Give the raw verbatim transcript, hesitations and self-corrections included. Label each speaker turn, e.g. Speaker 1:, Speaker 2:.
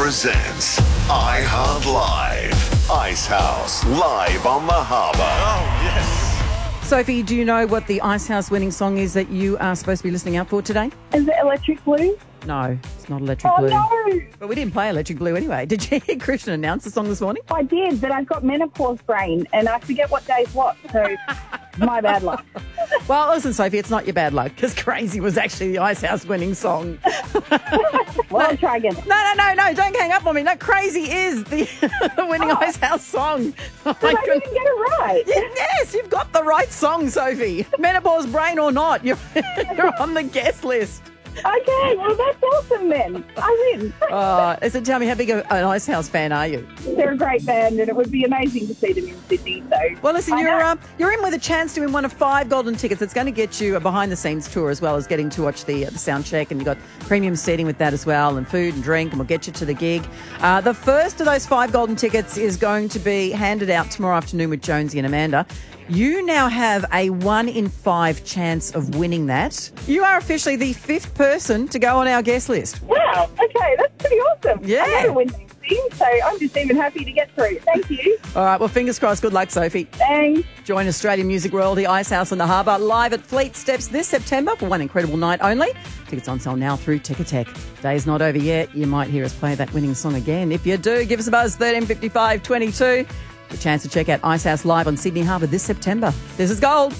Speaker 1: presents iHeart Live. Ice House live on the Harbour.
Speaker 2: Oh, yes.
Speaker 3: Sophie, do you know what the Ice House winning song is that you are supposed to be listening out for today?
Speaker 4: Is it Electric Blue?
Speaker 3: No, it's not Electric
Speaker 4: Oh,
Speaker 3: Blue.
Speaker 4: no.
Speaker 3: But we didn't play Electric Blue anyway. Did you hear Christian announce the song this morning?
Speaker 4: I did, but I've got menopause brain and I forget what day's what, so my bad luck.
Speaker 3: Well, listen, Sophie, it's not your bad luck because Crazy was actually the Ice House winning song.
Speaker 4: Well, I'll try again.
Speaker 3: No, no, no, no, don't hang up on me. No, Crazy is the, the winning
Speaker 4: Oh.
Speaker 3: Ice House song. Oh,
Speaker 4: But
Speaker 3: my
Speaker 4: I didn't
Speaker 3: goodness.
Speaker 4: get it right.
Speaker 3: Yes, you've got the right song, Sophie. Menopause brain or not, you're, you're on the guest list.
Speaker 4: Okay, well, that's awesome then. I win.
Speaker 3: Uh, so tell me, how big a- an Ice House fan are you?
Speaker 4: They're a great band and it would be amazing to see them in Sydney. So,
Speaker 3: Well, listen,
Speaker 4: I
Speaker 3: you're
Speaker 4: know.
Speaker 3: uh, you're in with a chance to win one of five golden tickets. It's going to get you a behind-the-scenes tour as well as getting to watch the, uh, the sound check, and you've got premium seating with that as well, and food and drink, and we'll get you to the gig. Uh, the first of those five golden tickets is going to be handed out tomorrow afternoon with Jonesy and Amanda. You now have a one in five chance of winning that. You are officially the fifth person to go on our guest list.
Speaker 4: Wow, okay, that's pretty awesome.
Speaker 3: Yeah.
Speaker 4: I never win these things, so I'm just even happy to get through. Thank you.
Speaker 3: All right, well, fingers crossed. Good luck, Sophie.
Speaker 4: Thanks.
Speaker 3: Join Australian music royalty Ice House on the Harbour live at Fleet Steps this September for one incredible night only. Tickets on sale now through Ticketek. Day's not over yet. You might hear us play that winning song again. If you do, give us a buzz, thirteen fifty-five twenty-two. The chance to check out Ice House live on Sydney Harbour this September. This is Gold.